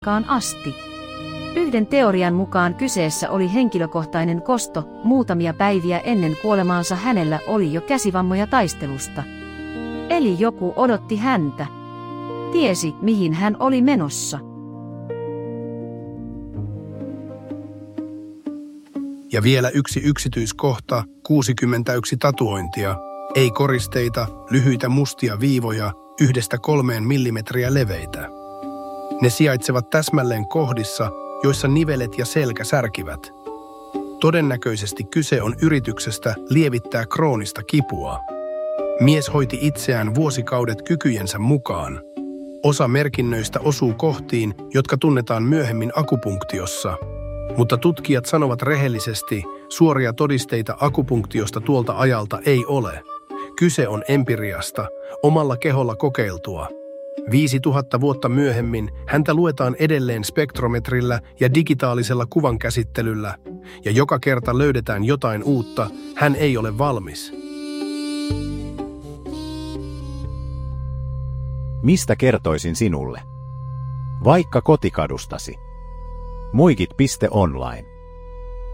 asti. Yhden teorian mukaan kyseessä oli henkilökohtainen kosto, muutamia päiviä ennen kuolemaansa hänellä oli jo käsivammoja taistelusta. Eli joku odotti häntä. Tiesi, mihin hän oli menossa. Ja vielä yksi yksityiskohta, 61 tatuointia, ei koristeita, lyhyitä mustia viivoja, 1–3 millimetriä leveitä. Ne sijaitsevat täsmälleen kohdissa, joissa nivelet ja selkä särkivät. Todennäköisesti kyse on yrityksestä lievittää kroonista kipua. Mies hoiti itseään vuosikaudet kykyjensä mukaan. Osa merkinnöistä osuu kohtiin, jotka tunnetaan myöhemmin akupunktiossa. Mutta tutkijat sanovat rehellisesti, suoria todisteita akupunktiosta tuolta ajalta ei ole. Kyse on empiriasta, omalla keholla kokeiltua. 5000 vuotta myöhemmin häntä luetaan edelleen spektrometrillä ja digitaalisella kuvankäsittelyllä, ja joka kerta löydetään jotain uutta, hän ei ole valmis. Mistä kertoisin sinulle? Vaikka kotikadustasi. Muikit.online